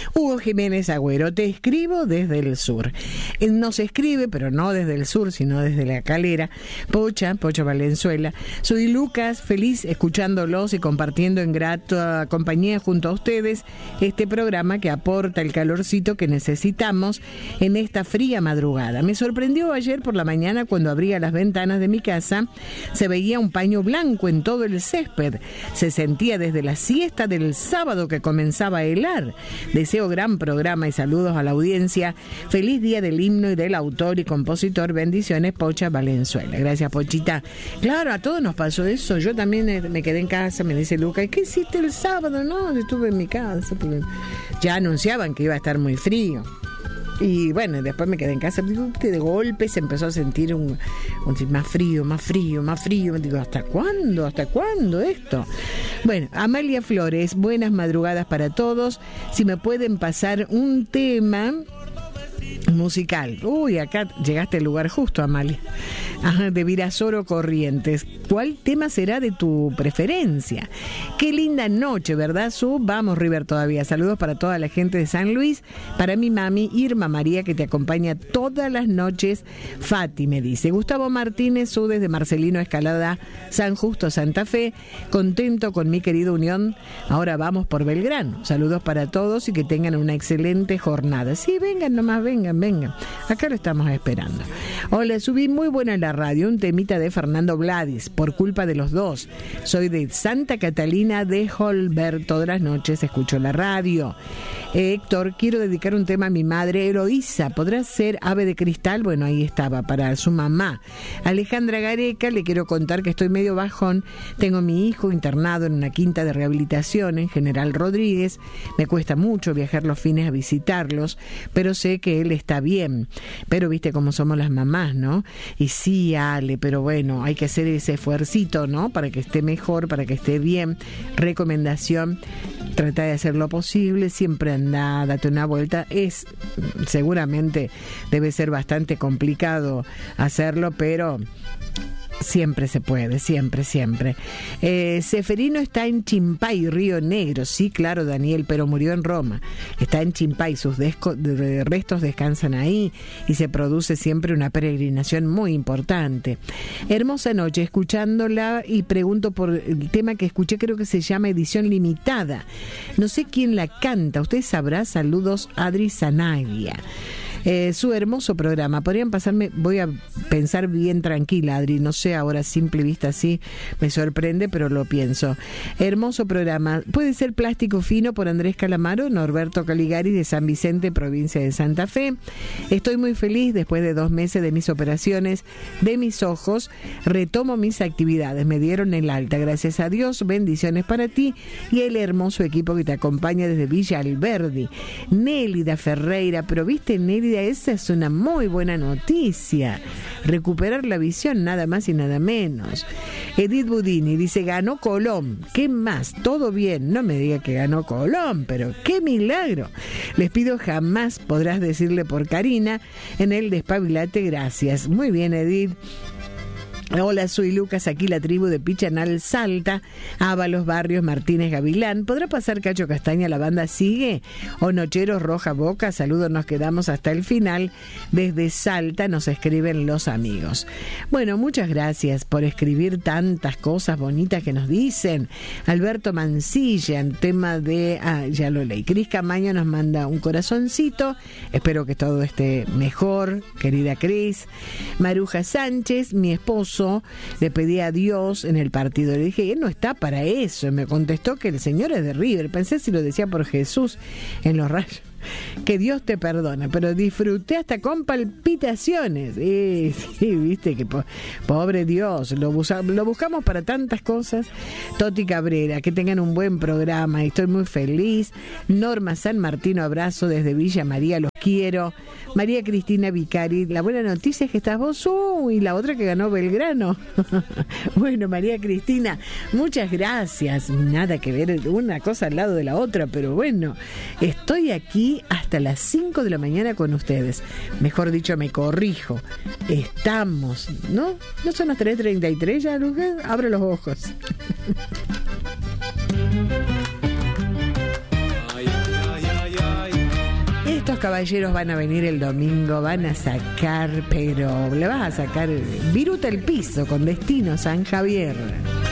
Hugo Jiménez Agüero, te escribo desde el sur. Nos escribe, pero no desde el sur, sino desde La Calera, Pocho Valenzuela. Soy Lucas, feliz escuchándolos y compartiendo en grata compañía junto a ustedes este programa que aporta el calorcito que necesitamos en esta fría madrugada. Me sorprendió ayer por la mañana cuando abría las ventanas de mi casa, se veía un paño blanco en todo el césped. Se sentía desde la siesta del sábado que comenzaba a helar. Deseo gran programa y saludos a la audiencia. Feliz día del himno y del autor y compositor. Bendiciones, Pocha Valenzuela. Gracias, Pochita. Claro, a todos nos pasó eso. Yo también me quedé en casa, me dice Lucas, ¿qué hiciste el sábado? No, estuve en mi casa, porque ya anunciaban que iba a estar muy frío. Y bueno, después me quedé en casa, de golpe se empezó a sentir un más frío. Me digo, ¿hasta cuándo esto? Bueno, Amalia Flores, buenas madrugadas para todos. Si me pueden pasar un tema musical. Uy, acá llegaste al lugar justo, Amalia. Ajá, de Virasoro Corrientes. ¿Cuál tema será de tu preferencia? Qué linda noche, ¿verdad, Su? Vamos, River, todavía. Saludos para toda la gente de San Luis. Para mi mami, Irma María, que te acompaña todas las noches. Fati, me dice. Gustavo Martínez, Su, desde Marcelino Escalada, San Justo, Santa Fe. Contento con mi querida Unión. Ahora vamos por Belgrano. Saludos para todos y que tengan una excelente jornada. Sí, vengan nomás, vengan. Acá lo estamos esperando. Hola, subí muy buena en la radio, un temita de Fernando Vladis, por culpa de los dos. Soy de Santa Catalina de Holberg, todas las noches escucho la radio. Héctor, quiero dedicar un tema a mi madre, Eloísa. ¿Podrá ser Ave de Cristal? Bueno, ahí estaba, para su mamá. Alejandra Gareca, le quiero contar que estoy medio bajón. Tengo a mi hijo internado en una quinta de rehabilitación en General Rodríguez. Me cuesta mucho viajar los fines a visitarlos, pero sé que él está bien. Pero viste cómo somos las mamás, ¿no? Y sí, Ale, pero bueno, hay que hacer ese esfuercito, ¿no? Para que esté mejor, para que esté bien. Recomendación, trata de hacer lo posible, siempre anda, date una vuelta. Seguramente debe ser bastante complicado hacerlo, pero siempre se puede, siempre. Seferino está en Chimpay, Río Negro. Sí, claro, Daniel, pero murió en Roma. Está en Chimpay, sus restos descansan ahí y se produce siempre una peregrinación muy importante. Hermosa noche, escuchándola, y pregunto por el tema que escuché, creo que se llama Edición Limitada. No sé quién la canta, usted sabrá. Saludos, Adri Zanaglia. Su hermoso programa. Podrían pasarme, voy a pensar bien tranquila, Adri, no sé, ahora a simple vista sí me sorprende, pero lo pienso. Hermoso programa. Puede ser Plástico Fino por Andrés Calamaro, Norberto Caligari de San Vicente, provincia de Santa Fe. Estoy muy feliz después de 2 meses de mis operaciones de mis ojos. Retomo mis actividades, me dieron el alta, gracias a Dios. Bendiciones para ti y el hermoso equipo que te acompaña desde Villa Alberdi. Nélida Ferreira, pero viste, Nélida, esa es una muy buena noticia. Recuperar la visión, nada más y nada menos. Edith Budini dice, ganó Colón. ¿Qué más? Todo bien. No me diga que ganó Colón, pero qué milagro. Les pido, jamás podrás decirle por Karina en el Despabilate. Gracias. Muy bien, Edith. Hola, soy Lucas, aquí la tribu de Pichanal, Salta, Ábalos, Barrios, Martínez, Gavilán. ¿Podrá pasar Cacho Castaña, la banda sigue? O Nocheros, Roja Boca. Saludos, nos quedamos hasta el final. Desde Salta nos escriben los amigos. Bueno, muchas gracias por escribir tantas cosas bonitas que nos dicen. Alberto Mancilla, en tema de... ya lo leí. Cris Camaño nos manda un corazoncito. Espero que todo esté mejor, querida Cris. Maruja Sánchez, mi esposo, le pedí a Dios en el partido, le dije, él no está para eso, y me contestó que el Señor es de River. Pensé si lo decía por Jesús en los rayos. Que Dios te perdona, pero disfruté hasta con palpitaciones. Sí, viste que pobre Dios, lo buscamos para tantas cosas. Toti Cabrera, que tengan un buen programa, estoy muy feliz. Norma San Martino, abrazo desde Villa María, los quiero. María Cristina Vicari, la buena noticia es que estás vos, y la otra que ganó Belgrano. Bueno, María Cristina, muchas gracias. Nada que ver una cosa al lado de la otra, pero bueno, estoy aquí hasta las 5 de la mañana con ustedes. Mejor dicho, me corrijo. Estamos, ¿no? ¿No son las 3:33 ya, Lucas? Abre los ojos. Ay, ay, ay, ay, ay. Estos caballeros van a venir el domingo, van a sacar, pero le vas a sacar viruta el piso con destino San Javier.